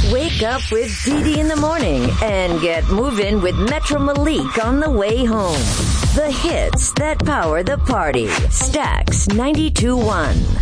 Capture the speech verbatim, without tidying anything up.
Wake up with Dee Dee in the morning and get moving with Metro Malik on the way home. The hits that power the party. Stax ninety-two point one.